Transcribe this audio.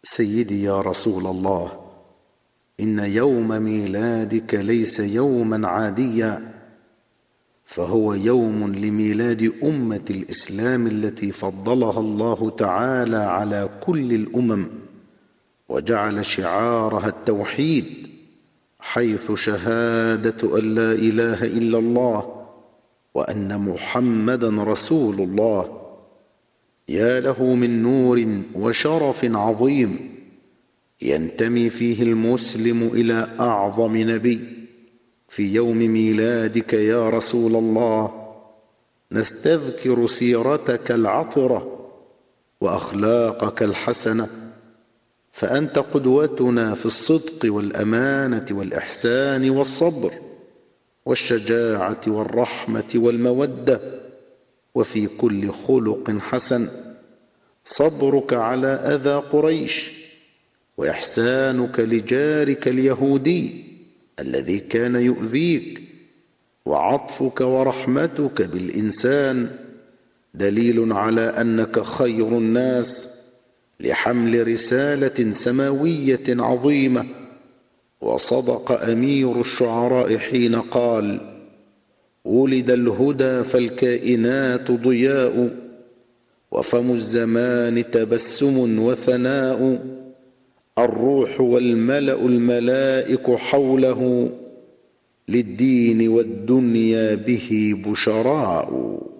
سيدي يا رسول الله، إن يوم ميلادك ليس يوما عاديا، فهو يوم لميلاد أمة الإسلام التي فضلها الله تعالى على كل الأمم، وجعل شعارها التوحيد، حيث شهادة أن لا إله إلا الله وأن محمدا رسول الله. يا له من نور وشرف عظيم ينتمي فيه المسلم إلى أعظم نبي. في يوم ميلادك يا رسول الله نستذكر سيرتك العطرة وأخلاقك الحسنة، فأنت قدوتنا في الصدق والأمانة والإحسان والصبر والشجاعة والرحمة والمودة، وفي كل خلق حسن. صبرك على أذى قريش، وإحسانك لجارك اليهودي الذي كان يؤذيك، وعطفك ورحمتك بالإنسان دليل على أنك خير الناس لحمل رسالة سماوية عظيمة. وصدق أمير الشعراء حين قال: ولد الهدى فالكائنات ضياء، وفم الزمان تبسم وثناء، الروح والملأ الملائك حوله، للدين والدنيا به بشراء.